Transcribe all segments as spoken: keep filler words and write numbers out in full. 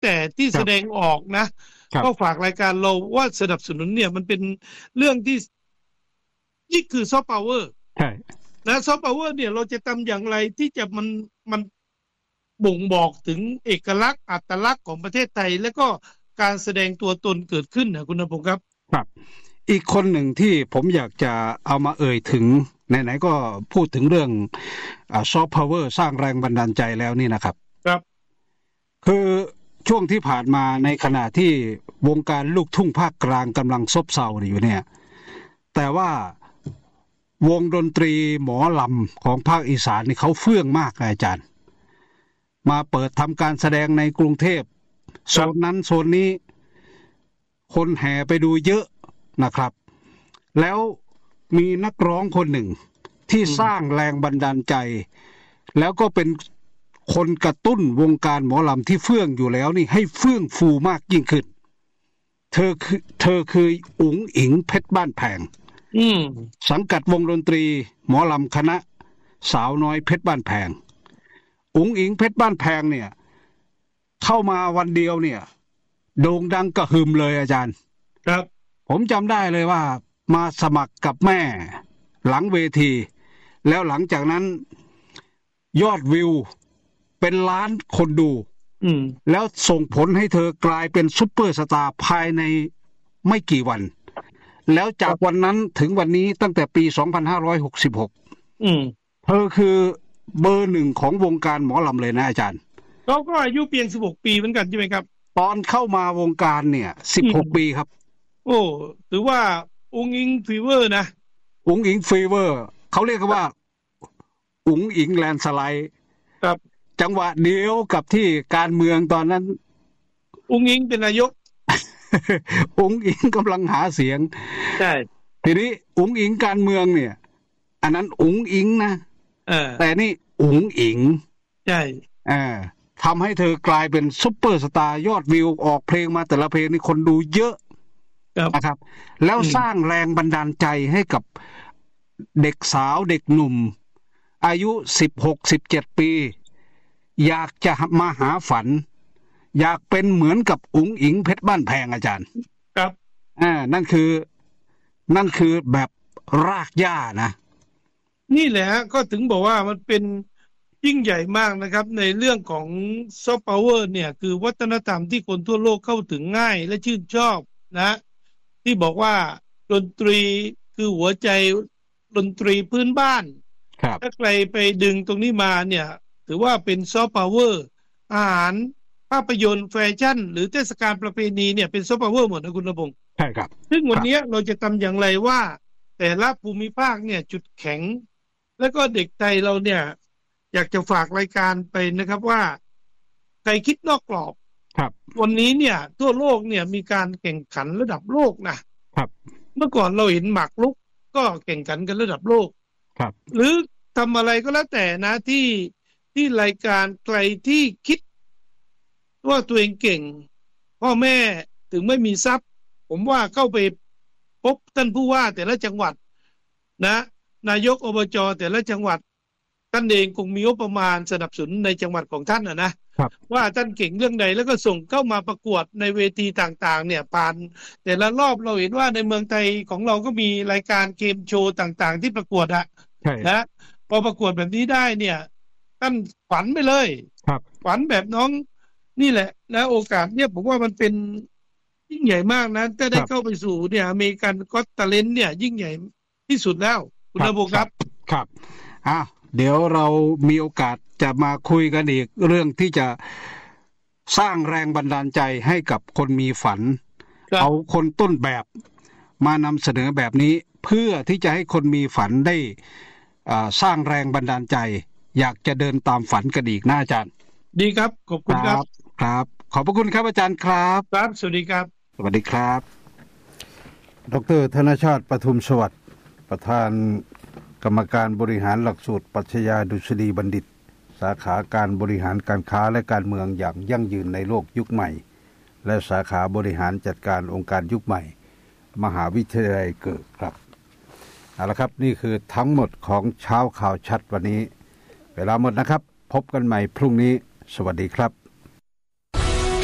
แต่ที่แสดงออกนะก็ฝากรายการเราว่าสนับสนุนเนี่ยมันเป็นเรื่องที่นี่คือซอฟต์พาวเวอร์ใช่นะซอฟต์พาวเวอร์เนี่ยเราจะทำอย่างไรที่จะมันมันบ่งบอกถึงเอกลักษณ์อัตลักษณ์ของประเทศไทยและก็การแสดงตัวตนเกิดขึ้นนะคุณณพงศ์ครับครับอีกคนหนึ่งที่ผมอยากจะเอามาเอ่ยถึงไหนๆก็พูดถึงเรื่องซอฟต์พาวเวอร์สร้างแรงบันดาลใจแล้วนี่นะครับครับคือช่วงที่ผ่านมาในขณะที่วงการลูกทุ่งภาคกลางกำลังซบเซาอยู่เนี่ยแต่ว่าวงดนตรีหมอลำของภาคอีสานนี่เขาเฟื่องมากอาจารย์มาเปิดทำการแสดงในกรุงเทพโซนนั้นโซนนี้คนแห่ไปดูเยอะนะครับแล้วมีนักร้องคนหนึ่งที่สร้างแรงบันดาลใจแล้วก็เป็นคนกระตุ้นวงการหมอลำที่เฟื่องอยู่แล้วนี่ให้เฟื่องฟูมากยิ่งขึ้นเธอคือเธอคืออุ๋งอิ๋งเพชรบ้านแพงสังกัดวงดนตรีหมอลำคณะสาวน้อยเพชรบ้านแพงอุ๋งอิ๋งเพชรบ้านแพงเนี่ยเข้ามาวันเดียวเนี่ยโด่งดังกระหึ่มเลยอาจารย์ครับผมจำได้เลยว่ามาสมัครกับแม่หลังเวทีแล้วหลังจากนั้นยอดวิวเป็นล้านคนดูแล้วส่งผลให้เธอกลายเป็นซุปเปอร์สตาร์ภายในไม่กี่วันแล้วจากวันนั้นถึงวันนี้ตั้งแต่ปีสองพันห้าร้อยหกสิบหกอืมเธอคือเบอร์หนึ่งของวงการหมอลำเลยนะอาจารย์เขาก็อายุเพียงสิบหกปีเหมือนกันใช่ไหมครับตอนเข้ามาวงการเนี่ยสิบหกปีครับโอ้ถือว่าอุ๋งอิงฟีเวอร์นะอุ๋งอิงฟีเวอร์เขาเรียกว่าอุ๋งอิงแลนด์สไลด์ครับจังหวะเดียวกับที่การเมืองตอนนั้นอุ๋งอิงเป็นนายกอุ๋งอิงกำลังหาเสียงใช่ทีนี้อุ๋งอิงการเมืองเนี่ยอันนั้นอุ๋งอิงนะแต่นี่อุ๋งอิงใช่อ่าทำให้เธอกลายเป็นซุปเปอร์สตาร์ยอดวิวออกเพลงมาแต่ละเพลงนี่คนดูเยอะนะครับแล้วสร้างแรงบันดาลใจให้กับเด็กสาวเด็กหนุ่มอายุสิบหก สิบเจ็ดปีอยากจะมาหาฝันอยากเป็นเหมือนกับอุ๋งอิงเพชรบ้านแพงอาจารย์ครับอ่านั่นคือนั่นคือแบบรากหญ้านะนี่แหละก็ถึงบอกว่ามันเป็นยิ่งใหญ่มากนะครับในเรื่องของซอฟต์พาวเวอร์เนี่ยคือวัฒนธรรมที่คนทั่วโลกเข้าถึงง่ายและชื่นชอบนะที่บอกว่าดนตรีคือหัวใจดนตรีพื้นบ้านถ้าใครไปดึงตรงนี้มาเนี่ยถือว่าเป็นซอฟต์พาวเวอร์อาหารภาพยนตร์แฟชั่นหรือเทศกาลประเพณีเนี่ยเป็นซอฟต์พาวเวอร์หมดนะคุณระพงษ์ใช่ครับซึ่งวันนี้เราจะทำอย่างไรว่าแต่ละภูมิภาคเนี่ยจุดแข็งแล้วก็เด็กไทยเราเนี่ยอยากจะฝากรายการไปนะครับว่าใครคิดนอกกรอบครับวันนี้เนี่ยทั่วโลกเนี่ยมีการแข่งขันระดับโลกนะครับเมื่อก่อนเราเห็นหมากรุกก็แข่งขันกันระดับโลกครับหรือทำอะไรก็แล้วแต่นะที่ที่รายการใครที่คิดว่าตัวเองเก่งพ่อแม่ถึงไม่มีทรัพย์ผมว่าเข้าไปพบท่านผู้ว่าแต่ละจังหวัดนะนายกอบจแต่ละจังหวัดท่านเองคงมีงบประมาณสนับสนุนในจังหวัดของท่านนะนะว่าท่านเก่งเรื่องใดแล้วก็ส่งเข้ามาประกวดในเวทีต่างๆเนี่ยผ่านแต่ละรอบเราเห็นว่าในเมืองไทยของเราก็มีรายการเกมโชว์ต่างๆที่ประกวดอะนะพอประกวดแบบนี้ได้เนี่ยท่านฝันไปเลยฝันแบบน้องนี่แหละนะโอกาสเนี่ยผมว่ามันเป็นยิ่งใหญ่มากนะถ้าได้เข้าไปสู่เนี่ยอเมริกันก็อตทาเลนต์เนี่ยยิ่งใหญ่ที่สุดแล้วคุณระบุครับครับอ้าวเดี๋ยวเรามีโอกาสจะมาคุยกันอีกเรื่องที่จะสร้างแรงบันดาลใจให้กับคนมีฝันเอาคนต้นแบบมานำเสนอแบบนี้เพื่อที่จะให้คนมีฝันได้สร้างแรงบันดาลใจอยากจะเดินตามฝันกันอีกนะอาจารย์ดีครับขอบคุณครับครับขอบพระคุณครับอาจารย์ครับครับสวัสดีครับสวัสดีครับดร.ธนชาติปทุมสวัสดิ์ประธานกรรมการบริหารหลักสูตรปรัชญาดุษฎีบัณฑิตสาขาการบริหารการค้าและการเมืองอย่างยั่งยืนในโลกยุคใหม่และสาขาบริหารจัดการองค์การยุคใหม่มหาวิทยาลัยเกิดครับเอาละครับนี่คือทั้งหมดของเช้าข่าวชัดวันนี้เวลาหมดนะครับพบกันใหม่พรุ่งนี้สวัสดีครับ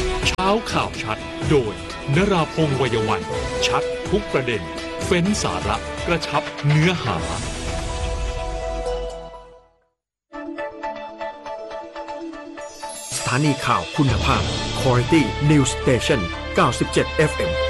ช้าข่าวชัดโดยนราพงษ์ วัยวันชัดทุกประเด็นเฟ้นสาระกระชับเนื้อหาสถานีข่าวคุณภาพ Quality News Station เก้าสิบเจ็ด เอฟ เอ็ม